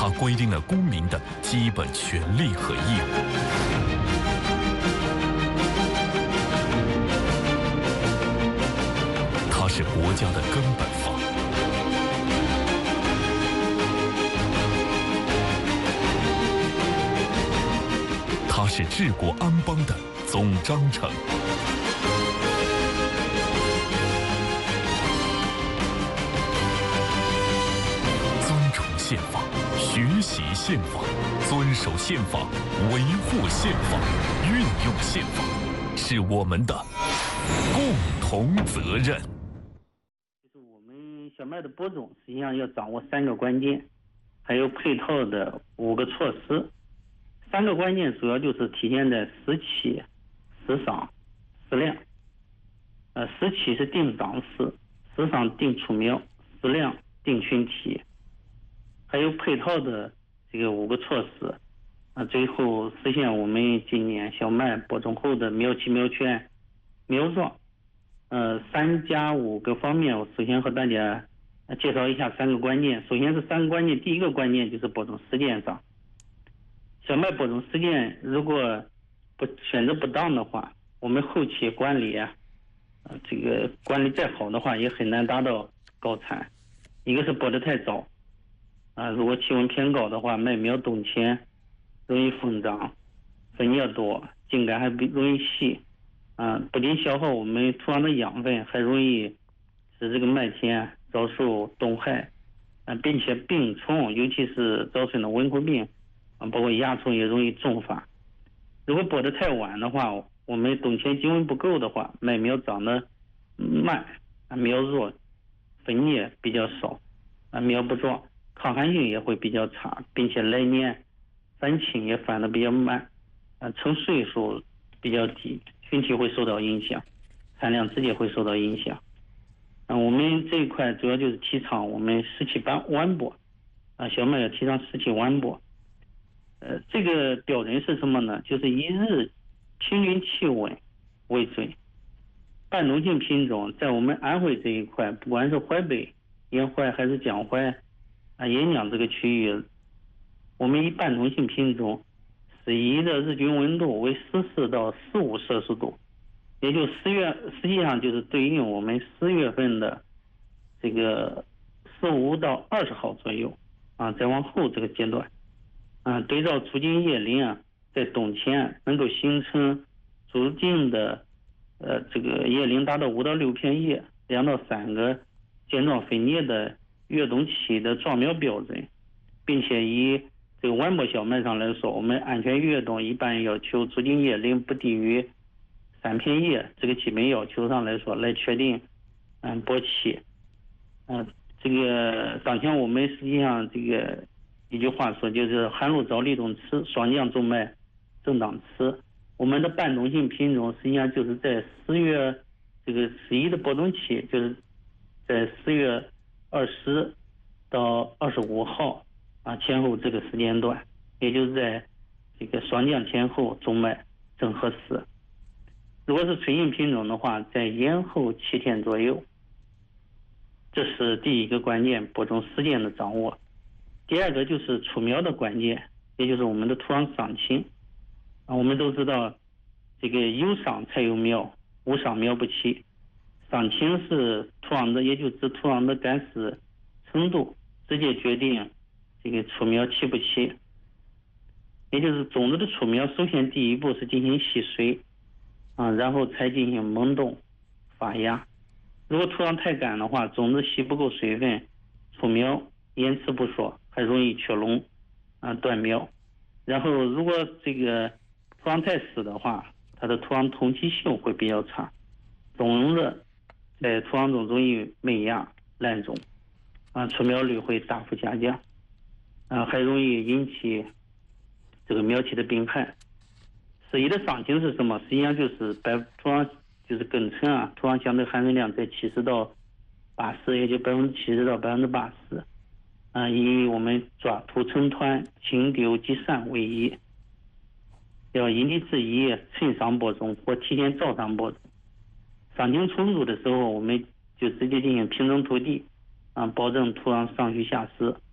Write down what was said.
它规定了公民的基本权利和义务。它是国家的根本法。它是治国安邦的总章程。尊崇宪法，学习宪法，遵守宪法，维护宪法，运用宪法，是我们的共同责任。 就是我们小麦的播种，实际上要掌握3个关键，还有配套的5个措施。3个关键主要就是体现在时期、时赏、时量。时期是定长势，时赏定储苗，时量定群体，还有配套的这个5个措施。最后实现我们今年小麦播种后的苗期、苗圈、苗状。3加5个方面，我首先和大家介绍一下3个关键。首先是3个关键，第一个关键就是播种时间上。小麦播种时间如果选择不当的话，我们后期管理这个管理再好的话，也很难达到高产。一个是播得太早，如果气温偏高的话，麦苗冬前容易疯长，粉叶多，茎秆还容易细，不仅消耗我们土壤的养分，还容易使这个麦田遭受冻害，并且病虫，尤其是早春的蚊子病，包括蚜虫也容易重发。如果播得太晚的话，我们冬前积温不够的话，麦苗长得慢，苗弱，粉叶比较少，苗不壮，抗旱性也会比较差，并且来年返青也返得比较慢，成岁数比较低，群体会受到影响，产量直接会受到影响。我们这一块主要就是提倡我们时期晚播，小麦要提倡时期晚播。这个标准是什么呢？就是一日平均气温为准。半冬性品种在我们安徽这一块，不管是淮北沿淮还是江淮沿江这个区域，我们以半冬性品种适宜的日均温度为14到15摄氏度，也就10月，实际上就是对应我们10月份的这个15到20号左右再往后这个阶段。对照足茎叶鳞在冬前能够形成足茎的这个叶鳞达到5到6片叶，2到3个尖状粉叶的越冬期的壮苗标准，并且以这个晚播小麦上来说，我们安全越冬一般要求足茎叶鳞不低于3片叶，这个基本要求上来说来确定播期。这个当前我们实际上这个一句话说，就是寒露早立冬迟，霜降种麦正当迟。我们的半冬性品种实际上就是在10月这个适宜的播种期，就是在10月20到25号前后这个时间段，也就是在这个霜降前后种麦正合适。如果是纯性品种的话，在延后7天左右。这是第一个关键，播种时间的掌握。第二个就是出苗的关键，也就是我们的土壤赏情。我们都知道这个有赏才有苗，无赏苗不起。赏情是土壤的，也就指土壤的干湿程度，直接决定这个出苗起不起。也就是种子的出苗，首先第一步是进行吸水然后才进行萌动发芽。如果土壤太干的话，种子吸不够水分，出苗延迟不说，还容易缺垄断苗。然后如果这个土壤太湿的话，它的土壤通气性会比较差，种子在土壤中容易萌芽烂种出苗率会大幅下降还容易引起这个苗期的病害。适宜的赏情是什么？实际上就是土壤就是根层土壤相对含水量在70到80，也就70%到80%以我们抓土成团、清丢积散为宜。要因地制宜，趁赏播种或提前照赏播种。赏情充足的时候，我们就直接进行平整土地保证土壤上虚下实。